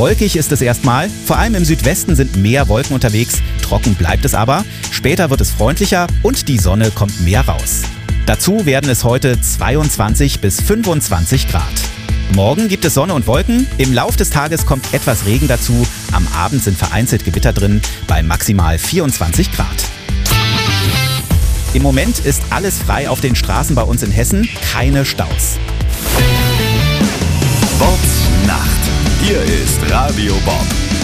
Wolkig ist es erstmal, vor allem im Südwesten sind mehr Wolken unterwegs, trocken bleibt es aber. Später wird es freundlicher und die Sonne kommt mehr raus. Dazu werden es heute 22 bis 25 Grad. Morgen gibt es Sonne und Wolken, im Lauf des Tages kommt etwas Regen dazu, am Abend sind vereinzelt Gewitter drin, bei maximal 24 Grad. Im Moment ist alles frei auf den Straßen bei uns in Hessen, keine Staus. Bobbs Nacht. Hier ist Radio Bob.